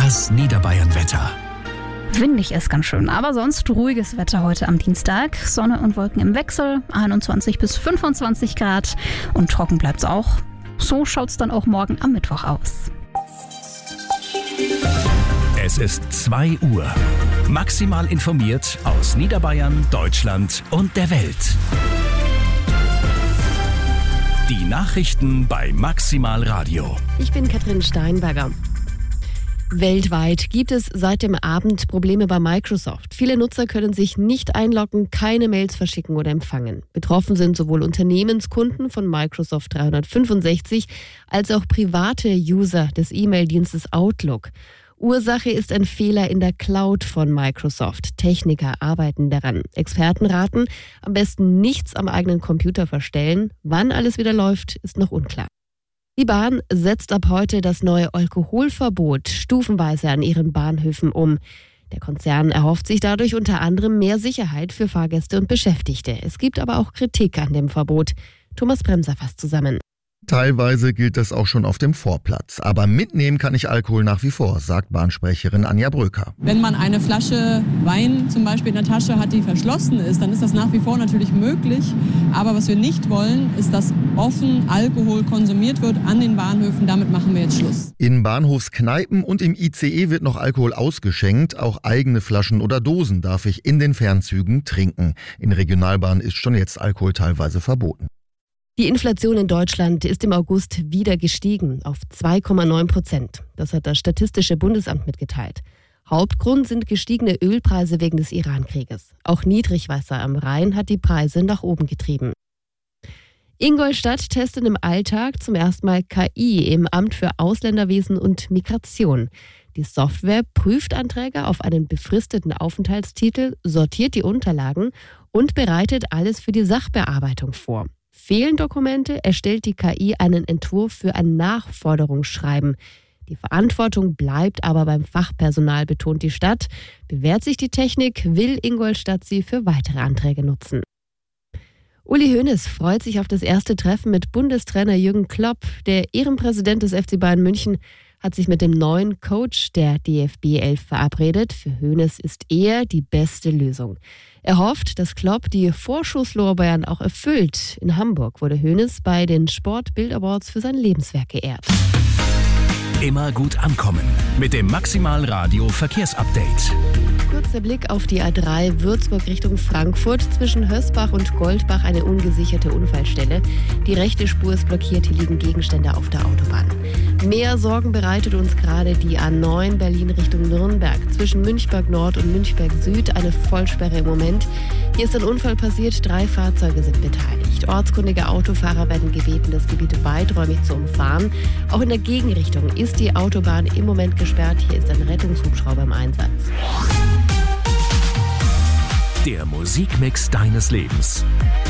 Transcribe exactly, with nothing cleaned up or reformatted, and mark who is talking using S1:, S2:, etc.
S1: Das Niederbayern-Wetter.
S2: Windig ist ganz schön, aber sonst ruhiges Wetter heute am Dienstag. Sonne und Wolken im Wechsel, einundzwanzig bis fünfundzwanzig Grad und trocken bleibt's auch. So schaut's dann auch morgen am Mittwoch aus.
S1: Es ist zwei Uhr. Maximal informiert aus Niederbayern, Deutschland und der Welt. Die Nachrichten bei Maximal Radio.
S3: Ich bin Katrin Steinberger. Weltweit gibt es seit dem Abend Probleme bei Microsoft. Viele Nutzer können sich nicht einloggen, keine Mails verschicken oder empfangen. Betroffen sind sowohl Unternehmenskunden von Microsoft dreihundertfünfundsechzig als auch private User des E-Mail-Dienstes Outlook. Ursache ist ein Fehler in der Cloud von Microsoft. Techniker arbeiten daran. Experten raten, am besten nichts am eigenen Computer verstellen. Wann alles wieder läuft, ist noch unklar. Die Bahn setzt ab heute das neue Alkoholverbot stufenweise an ihren Bahnhöfen um. Der Konzern erhofft sich dadurch unter anderem mehr Sicherheit für Fahrgäste und Beschäftigte. Es gibt aber auch Kritik an dem Verbot. Thomas Bremser fasst zusammen.
S4: Teilweise gilt das auch schon auf dem Vorplatz. Aber mitnehmen kann ich Alkohol nach wie vor, sagt Bahnsprecherin Anja Bröker.
S5: Wenn man eine Flasche Wein zum Beispiel in der Tasche hat, die verschlossen ist, dann ist das nach wie vor natürlich möglich. Aber was wir nicht wollen, ist, dass offen Alkohol konsumiert wird an den Bahnhöfen. Damit machen wir jetzt Schluss.
S4: In Bahnhofskneipen und im I C E wird noch Alkohol ausgeschenkt. Auch eigene Flaschen oder Dosen darf ich in den Fernzügen trinken. In Regionalbahnen ist schon jetzt Alkohol teilweise verboten.
S3: Die Inflation in Deutschland ist im August wieder gestiegen auf zwei Komma neun Prozent. Das hat das Statistische Bundesamt mitgeteilt. Hauptgrund sind gestiegene Ölpreise wegen des Iran-Krieges. Auch Niedrigwasser am Rhein hat die Preise nach oben getrieben. Ingolstadt testet im Alltag zum ersten Mal K I im Amt für Ausländerwesen und Migration. Die Software prüft Anträge auf einen befristeten Aufenthaltstitel, sortiert die Unterlagen und bereitet alles für die Sachbearbeitung vor. Fehlen Dokumente, erstellt die K I einen Entwurf für ein Nachforderungsschreiben. Die Verantwortung bleibt aber beim Fachpersonal, betont die Stadt. Bewährt sich die Technik, will Ingolstadt sie für weitere Anträge nutzen. Uli Hoeneß freut sich auf das erste Treffen mit Bundestrainer Jürgen Klopp. Der Ehrenpräsident des F C Bayern München hat sich mit dem neuen Coach der D F B elf verabredet. Für Hoeneß ist er die beste Lösung. Er hofft, dass Klopp die Vorschusslorbeeren auch erfüllt. In Hamburg wurde Hoeneß bei den Sport Bild Awards für sein Lebenswerk geehrt.
S1: Immer gut ankommen mit dem Maximal Radio Verkehrsupdate.
S3: Kurzer Blick auf die A drei Würzburg Richtung Frankfurt. Zwischen Hösbach und Goldbach eine ungesicherte Unfallstelle. Die rechte Spur ist blockiert, hier liegen Gegenstände auf der Autobahn. Mehr Sorgen bereitet uns gerade die A neun Berlin Richtung Nürnberg. Zwischen Münchberg Nord und Münchberg Süd eine Vollsperre im Moment. Hier ist ein Unfall passiert, drei Fahrzeuge sind beteiligt. Ortskundige Autofahrer werden gebeten, das Gebiet weiträumig zu umfahren. Auch in der Gegenrichtung ist die Autobahn im Moment gesperrt. Hier ist ein Rettungshubschrauber im Einsatz.
S1: Der Musikmix deines Lebens.